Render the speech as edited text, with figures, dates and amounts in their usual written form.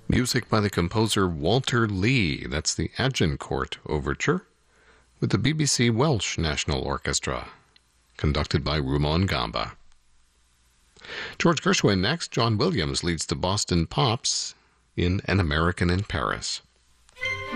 Music by the composer Walter Lee. That's the Agincourt Overture with the BBC Welsh National Orchestra, conducted by Rumon Gamba. George Gershwin next. John Williams leads the Boston Pops in An American in Paris.